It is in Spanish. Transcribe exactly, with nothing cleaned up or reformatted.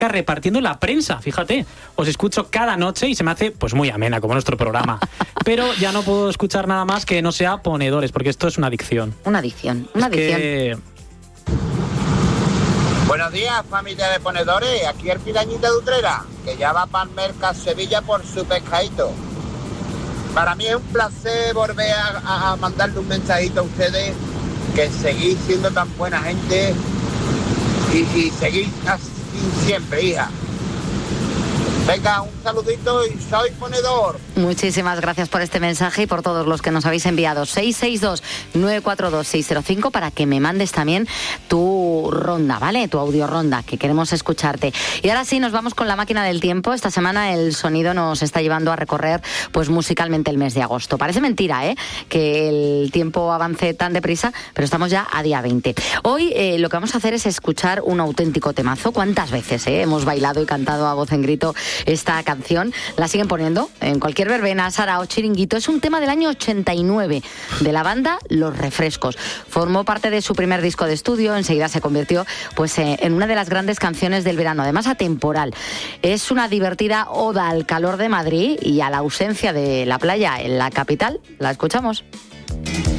repartiendo la prensa, fíjate. Os escucho cada noche y se me hace pues muy amena, como nuestro programa. Pero ya no puedo escuchar nada más que no sea Ponedores, porque esto es una adicción. Una adicción, una es adicción. Que... Buenos días, familia de Ponedores. Aquí el Pirañita de Utrera, que ya va para el Mercado Sevilla por su pescadito. Para mí es un placer volver a, a mandarle un mensajito a ustedes, que seguís siendo tan buena gente y, y seguís así siempre, hija. Venga, un saludito y soy ponedor. Muchísimas gracias por este mensaje y por todos los que nos habéis enviado. seis seis dos, nueve cuatro dos, seis cero cinco para que me mandes también tu ronda, ¿vale? Tu audio ronda, que queremos escucharte. Y ahora sí, nos vamos con la máquina del tiempo. Esta semana el sonido nos está llevando a recorrer, pues musicalmente, el mes de agosto. Parece mentira, ¿eh?, que el tiempo avance tan deprisa, pero estamos ya a día veinte. Hoy eh, lo que vamos a hacer es escuchar un auténtico temazo. ¿Cuántas veces eh, hemos bailado y cantado a voz en grito esta canción? La siguen poniendo en cualquier verbena, sarao, chiringuito. Es un tema del año ochenta y nueve de la banda Los Refrescos. Formó parte de su primer disco de estudio. Enseguida se convirtió pues eh, en una de las grandes canciones del verano, además atemporal. Es una divertida oda al calor de Madrid y a la ausencia de la playa en la capital. La escuchamos.